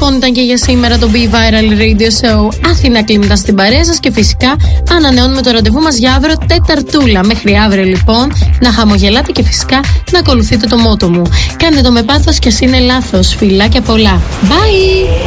Λοιπόν, ήταν και για σήμερα το Be Viral Radio Show. Αθηνά Κλίμνητα στην παρέα σας και φυσικά ανανεώνουμε το ραντεβού μας για αύριο Τεταρτούλα. Μέχρι αύριο λοιπόν να χαμογελάτε και φυσικά να ακολουθείτε το μότο μου. Κάντε το με πάθος και ας είναι λάθος. Φιλάκια πολλά. Bye!